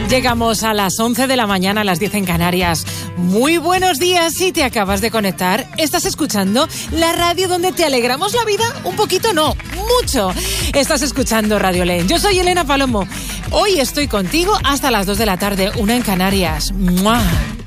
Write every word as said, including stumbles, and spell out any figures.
Llegamos a las once de la mañana, a las diez en Canarias. Muy buenos días si te acabas de conectar. Estás escuchando la radio donde te alegramos la vida. Un poquito no, mucho. Estás escuchando Radio Len. Yo soy Elena Palomo. Hoy estoy contigo hasta las dos de la tarde, una en Canarias. ¡Mua!